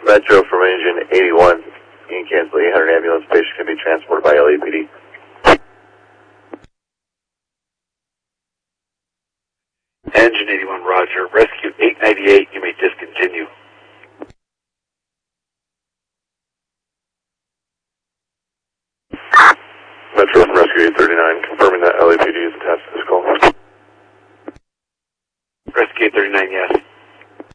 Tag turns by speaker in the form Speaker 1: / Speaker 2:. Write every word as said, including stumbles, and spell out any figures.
Speaker 1: Metro from engine eighty-one. You can cancel eight hundred ambulance patient can be transported by L A P D.
Speaker 2: Engine eighty-one, roger. Rescue eight ninety-eight, you may discontinue.
Speaker 1: Metro from Rescue eight thirty-nine, confirming that L A P D is attached to this call.
Speaker 2: Rescue eight thirty-nine, yes.